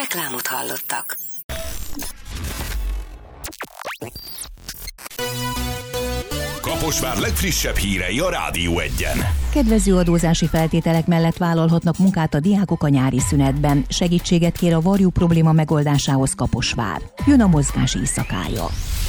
Reklámot hallottak. Kaposvár legfrissebb hírei a Rádió 1-en. Kedvező adózási feltételek mellett vállalhatnak munkát a diákok a nyári szünetben. Segítséget kér a varjú probléma megoldásához Kaposvár. Jön a mozgás éjszakája.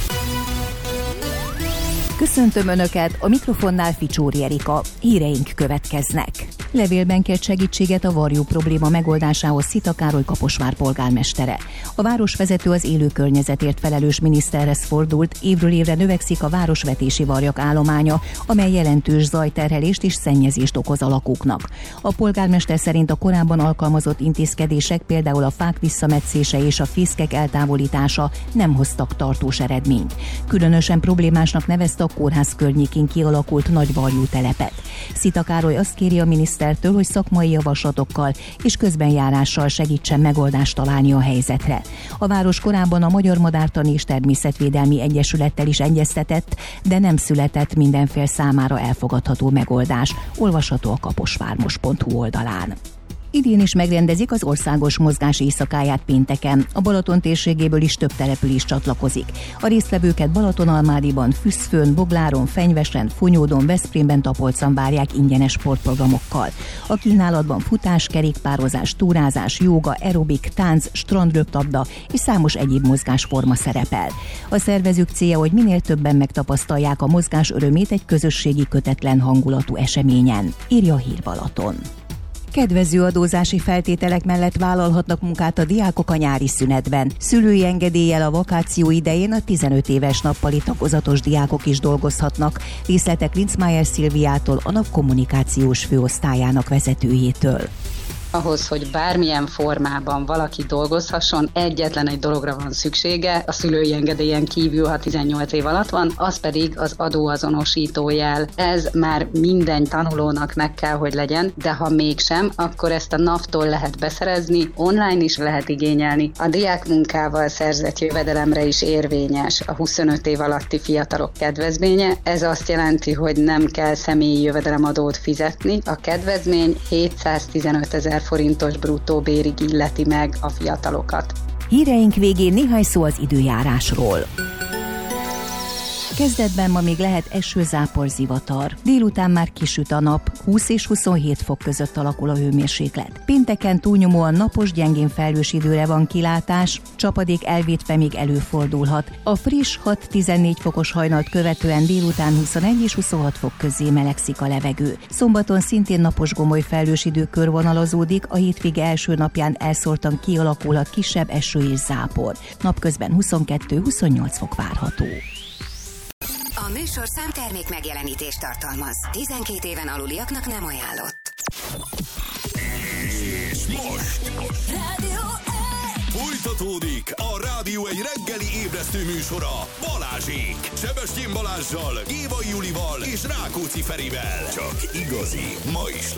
Köszöntöm Önöket, a mikrofonnál Ficsóri Erika. Híreink következnek. Levélben kért segítséget a varjú probléma megoldásához Szita Károly Kaposvár polgármestere. A városvezető az élő környezetért felelős miniszterhez fordult, évről évre növekszik a városvetési varjak állománya, amely jelentős zajterhelést és szennyezést okoz a lakóknak. A polgármester szerint a korábban alkalmazott intézkedések, például a fák visszametszése és a fészkek eltávolítása nem hoztak tartós eredményt. Különösen problémásnak nevezte a kórház környékén kialakult nagy varjú telepet. Szita Károly azt kéri a minisztertől, hogy szakmai javaslatokkal és közbenjárással segítsen megoldást találni a helyzetre. A város korábban a Magyar Madártani és Természetvédelmi Egyesülettel is egyeztetett, de nem született minden fél számára elfogadható megoldás. Olvasható a kaposvármos.hu oldalán. Idén is megrendezik az országos mozgás éjszakáját pénteken. A Balaton térségéből is több település csatlakozik. A résztvevőket Balatonalmádiban, Füszfőn, Bogláron, Fenyvesen, Fonyódon, Veszprémben, Tapolcon várják ingyenes sportprogramokkal. A kínálatban futás, kerékpározás, túrázás, jóga, aerobik, tánc, strandröplabda és számos egyéb mozgásforma szerepel. A szervezők célja, hogy minél többen megtapasztalják a mozgás örömét egy közösségi, kötetlen hangulatú eseményen, írja a Hír Balaton. Kedvező adózási feltételek mellett vállalhatnak munkát a diákok a nyári szünetben. Szülői engedéllyel a vakáció idején a 15 éves nappali tagozatos diákok is dolgozhatnak. Részletek Linzmeier Szilviától, a NAV kommunikációs főosztályának vezetőjétől. Ahhoz, hogy bármilyen formában valaki dolgozhasson, egyetlen egy dologra van szüksége, a szülői engedélyen kívül, ha 18 év alatt van, az pedig az adóazonosító jel. Ez már minden tanulónak meg kell, hogy legyen, de ha mégsem, akkor ezt a NAV-tól lehet beszerezni, online is lehet igényelni. A diákmunkával szerzett jövedelemre is érvényes a 25 év alatti fiatalok kedvezménye. Ez azt jelenti, hogy nem kell személyi jövedelemadót fizetni. A kedvezmény 715 000 forintos bruttó bérig illeti meg a fiatalokat. Híreink végén néhány szó az időjárásról. Kezdetben ma még lehet eső, zápor, zivatar. Délután már kisüt a nap, 20 és 27 fok között alakul a hőmérséklet. Pénteken túlnyomóan napos, gyengén felhős időre van kilátás, csapadék elvétve még előfordulhat. A friss 6-14 fokos hajnalt követően délután 21 és 26 fok közé melegszik a levegő. Szombaton szintén napos, gomoly felhős idő körvonalazódik, a hétvége első napján elszórtan kialakulhat kisebb eső és zápor. Napközben 22-28 fok várható. A műsorszám termék megjelenítést tartalmaz. 12 éven aluliaknak nem ajánlott. És most Rádió 1! folytatódik a Rádió 1 reggeli ébresztő műsora Balázsék. Sebestyén Balázssal, Éva Julival és Rákóczi Ferivel. Csak igazi mai